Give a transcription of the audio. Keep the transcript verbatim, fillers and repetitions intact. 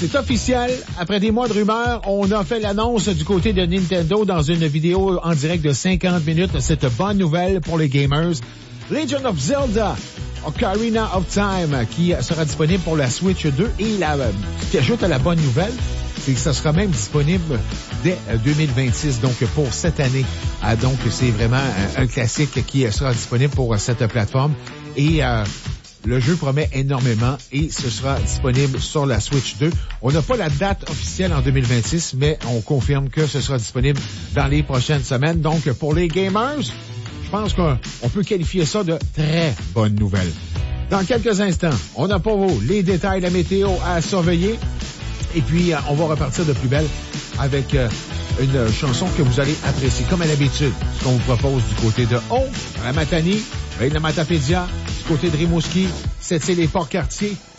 C'est officiel. Après des mois de rumeurs, on a fait l'annonce du côté de Nintendo dans une vidéo en direct de cinquante minutes. Cette bonne nouvelle pour les gamers. Legend of Zelda, Ocarina of Time, qui sera disponible pour la Switch deux. Et la, ce qui ajoute à la bonne nouvelle, c'est que ça sera même disponible dès deux mille vingt-six, donc pour cette année. Ah, donc, c'est vraiment un, un classique qui sera disponible pour cette plateforme. Et euh, le jeu promet énormément et ce sera disponible sur la Switch deux. On n'a pas la date officielle en deux mille vingt-six, mais on confirme que ce sera disponible dans les prochaines semaines. Donc, pour les gamers, je pense qu'on on peut qualifier ça de très bonne nouvelle. Dans quelques instants, on a pour vous les détails de la météo à surveiller. Et puis, on va repartir de plus belle avec euh, une chanson que vous allez apprécier. Comme à l'habitude, ce qu'on vous propose du côté de Haut, à la Matanie, de la Matapédia, du côté de Rimouski, Sept-Îles et Port-Cartier.